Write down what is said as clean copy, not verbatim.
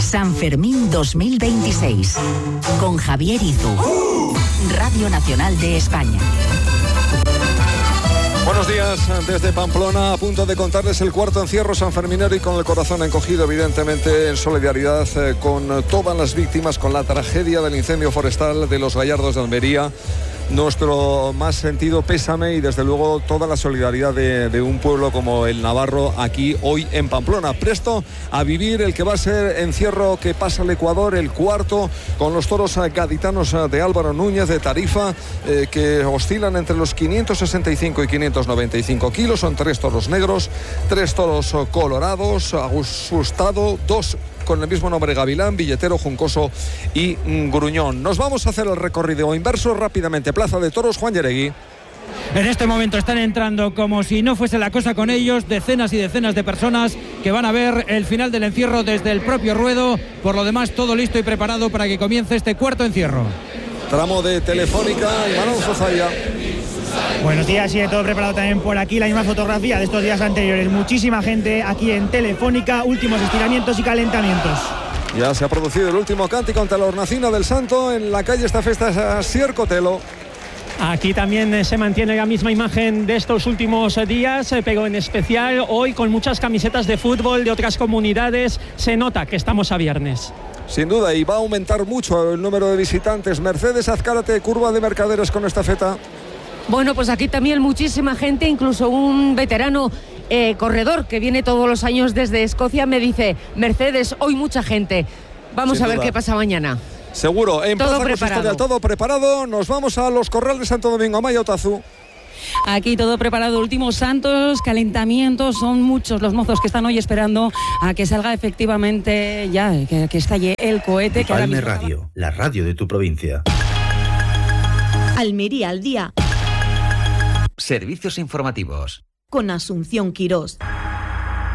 San Fermín 2026. Con Javier Izu. Radio Nacional de España. Buenos días desde Pamplona, a punto de contarles el cuarto encierro sanferminero y con el corazón encogido, evidentemente, en solidaridad con todas las víctimas, con la tragedia del incendio forestal de Los Gallardos de Almería. Nuestro más sentido pésame y desde luego toda la solidaridad de un pueblo como el navarro aquí hoy en Pamplona, presto a vivir el que va a ser encierro que pasa al Ecuador, el cuarto, con los toros gaditanos de Álvaro Núñez de Tarifa, que oscilan entre los 565 y 595 kilos. Son 3 toros negros, 3 toros colorados, asustado, 2 con el mismo nombre: Gavilán, Billetero, Juncoso y Gruñón. Nos vamos a hacer el recorrido inverso rápidamente. Plaza de Toros, Juan Yeregui. En este momento están entrando, como si no fuese la cosa con ellos, decenas y decenas de personas que van a ver el final del encierro desde el propio ruedo. Por lo demás, todo listo y preparado para que comience este cuarto encierro. Tramo de Telefónica, Imanol Zozaya. Buenos días, y todo preparado también por aquí. La misma fotografía de estos días anteriores. Muchísima gente aquí en Telefónica, últimos estiramientos y calentamientos. Ya se ha producido el último cántico ante la hornacina del Santo en la calle esta festa Siercotelo. Aquí también se mantiene la misma imagen de estos últimos días, pero en especial hoy con muchas camisetas de fútbol de otras comunidades. Se nota que estamos a viernes. Sin duda, y va a aumentar mucho el número de visitantes. Mercedes Azcárate, curva de mercaderes con esta feta. Bueno, pues aquí también muchísima gente, incluso un veterano corredor que viene todos los años desde Escocia me dice: Mercedes, hoy mucha gente. Vamos a ver qué pasa mañana. Seguro, en todo Plaza preparado. Consistorial, todo preparado. Nos vamos a los Corrales de Santo Domingo. Amaya Otazu. Aquí todo preparado, últimos santos, calentamientos, son muchos los mozos que están hoy esperando a que salga efectivamente ya, que estalle el cohete. Palme Radio, la radio de tu provincia. Almería al día. Servicios informativos. Con Asunción Quirós.